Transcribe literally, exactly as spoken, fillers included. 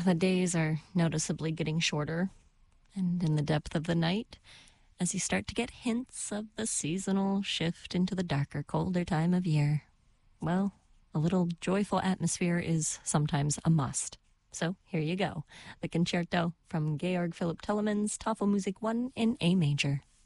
the days are noticeably getting shorter, and in the depth of the night, as you start to get hints of the seasonal shift into the darker, colder time of year, well, a little joyful atmosphere is sometimes a must. So here you go, the concerto from Georg Philipp Telemann's Tafelmusik one in A major.